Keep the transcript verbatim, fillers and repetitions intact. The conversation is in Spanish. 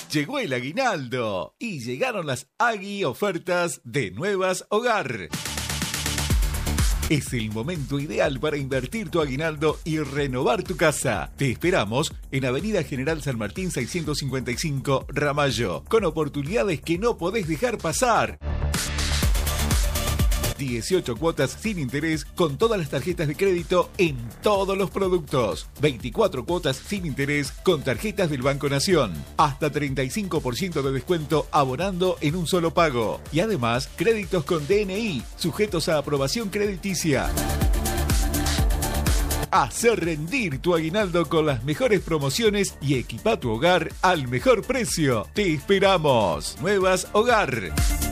Llegó el aguinaldo y llegaron las Agui ofertas de Nuevas Hogar. Es el momento ideal para invertir tu aguinaldo y renovar tu casa. Te esperamos en Avenida General San Martín seiscientos cincuenta y cinco, Ramallo, con oportunidades que no podés dejar pasar. dieciocho cuotas sin interés con todas las tarjetas de crédito en todos los productos. veinticuatro cuotas sin interés con tarjetas del Banco Nación. Hasta treinta y cinco por ciento de descuento abonando en un solo pago. Y además, créditos con D N I, sujetos a aprobación crediticia. Hacer rendir tu aguinaldo con las mejores promociones y equipa tu hogar al mejor precio. Te esperamos. Nuevas Hogar.